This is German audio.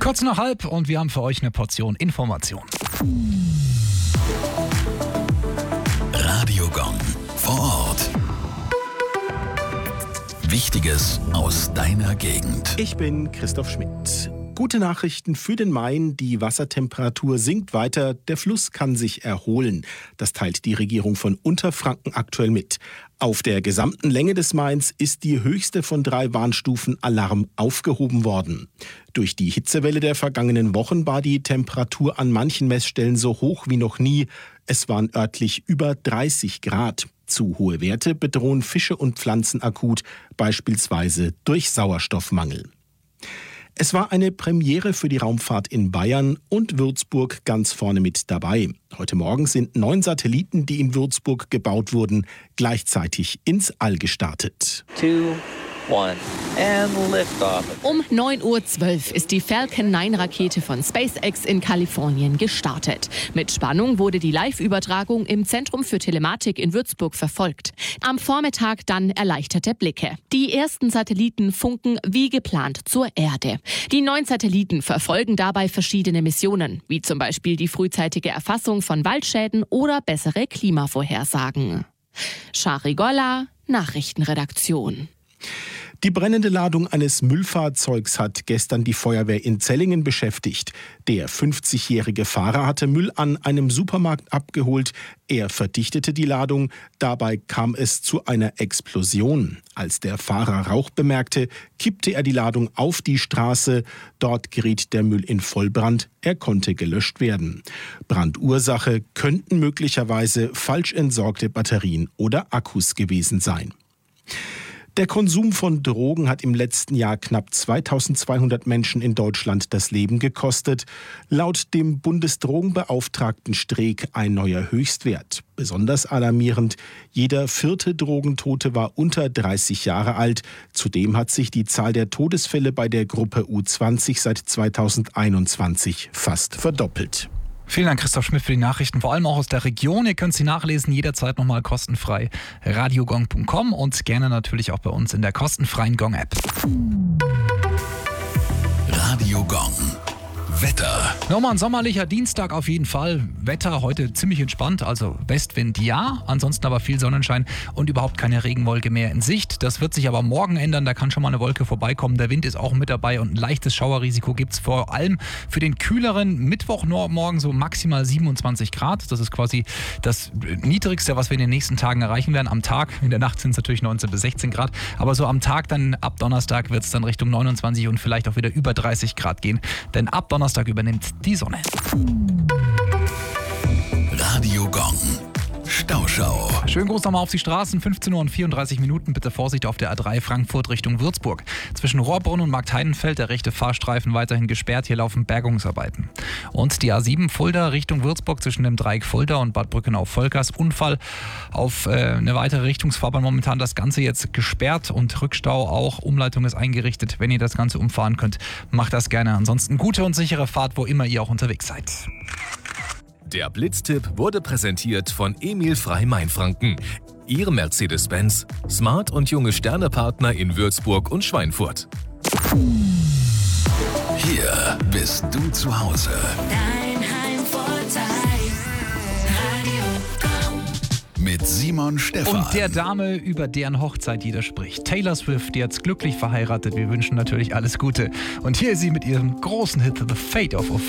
Kurz nach 12 und wir haben für euch eine Portion Information. Radio Gong vor Ort. Wichtiges aus deiner Gegend. Ich bin Christoph Schmidt. Gute Nachrichten für den Main. Die Wassertemperatur sinkt weiter. Der Fluss kann sich erholen. Das teilt die Regierung von Unterfranken aktuell mit. Auf der gesamten Länge des Mains ist die höchste von 3 Warnstufen Alarm aufgehoben worden. Durch die Hitzewelle der vergangenen Wochen war die Temperatur an manchen Messstellen so hoch wie noch nie. Es waren örtlich über 30 Grad. Zu hohe Werte bedrohen Fische und Pflanzen akut, beispielsweise durch Sauerstoffmangel. Es war eine Premiere für die Raumfahrt in Bayern und Würzburg ganz vorne mit dabei. Heute Morgen sind 9 Satelliten, die in Würzburg gebaut wurden, gleichzeitig ins All gestartet. 2, 1 and liftoff. Um 9:12 Uhr ist die Falcon 9-Rakete von SpaceX in Kalifornien gestartet. Mit Spannung wurde die Live-Übertragung im Zentrum für Telematik in Würzburg verfolgt. Am Vormittag dann erleichterte Blicke. Die ersten Satelliten funken wie geplant zur Erde. Die 9 Satelliten verfolgen dabei verschiedene Missionen, wie zum Beispiel die frühzeitige Erfassung von Waldschäden oder bessere Klimavorhersagen. Shari Golla, Nachrichtenredaktion. Die brennende Ladung eines Müllfahrzeugs hat gestern die Feuerwehr in Zellingen beschäftigt. Der 50-jährige Fahrer hatte Müll an einem Supermarkt abgeholt. Er verdichtete die Ladung. Dabei kam es zu einer Explosion. Als der Fahrer Rauch bemerkte, kippte er die Ladung auf die Straße. Dort geriet der Müll in Vollbrand. Er konnte gelöscht werden. Brandursache könnten möglicherweise falsch entsorgte Batterien oder Akkus gewesen sein. Der Konsum von Drogen hat im letzten Jahr knapp 2200 Menschen in Deutschland das Leben gekostet. Laut dem Bundesdrogenbeauftragten Streeck ein neuer Höchstwert. Besonders alarmierend, jeder 4. Drogentote war unter 30 Jahre alt. Zudem hat sich die Zahl der Todesfälle bei der Gruppe U20 seit 2021 fast verdoppelt. Vielen Dank, Christoph Schmidt, für die Nachrichten, vor allem auch aus der Region. Ihr könnt sie nachlesen, jederzeit nochmal kostenfrei. radiogong.com und gerne natürlich auch bei uns in der kostenfreien Gong-App. Radio Gong. Wetter. Nochmal ein sommerlicher Dienstag auf jeden Fall. Wetter heute ziemlich entspannt, also Westwind ja, ansonsten aber viel Sonnenschein und überhaupt keine Regenwolke mehr in Sicht. Das wird sich aber morgen ändern, da kann schon mal eine Wolke vorbeikommen. Der Wind ist auch mit dabei und ein leichtes Schauerrisiko gibt es vor allem für den kühleren Mittwochmorgen so maximal 27 Grad. Das ist quasi das Niedrigste, was wir in den nächsten Tagen erreichen werden. Am Tag, in der Nacht sind es natürlich 19 bis 16 Grad, aber so am Tag dann ab Donnerstag wird es dann Richtung 29 und vielleicht auch wieder über 30 Grad gehen, denn ab Donnerstag übernimmt die Sonne. Radio Gong. Stauschau. Schönen Gruß nochmal auf die Straßen. 15:34 Uhr. Bitte Vorsicht auf der A3 Frankfurt Richtung Würzburg. Zwischen Rohrbrunn und Marktheidenfeld der rechte Fahrstreifen weiterhin gesperrt. Hier laufen Bergungsarbeiten. Und die A7 Fulda Richtung Würzburg zwischen dem Dreieck Fulda und Bad Brückenau-Volkers. Unfall auf eine weitere Richtungsfahrbahn. Momentan das Ganze jetzt gesperrt und Rückstau auch. Umleitung ist eingerichtet. Wenn ihr das Ganze umfahren könnt, macht das gerne. Ansonsten gute und sichere Fahrt, wo immer ihr auch unterwegs seid. Der Blitztipp wurde präsentiert von Emil Frey Mainfranken. Ihr Mercedes-Benz, Smart und junge Sternepartner in Würzburg und Schweinfurt. Hier bist du zu Hause. Dein Heimvorteil. Radio Gong. Mit Simon Stephan. Und der Dame, über deren Hochzeit jeder spricht. Taylor Swift, jetzt glücklich verheiratet. Wir wünschen natürlich alles Gute. Und hier ist sie mit ihrem großen Hit The Fate of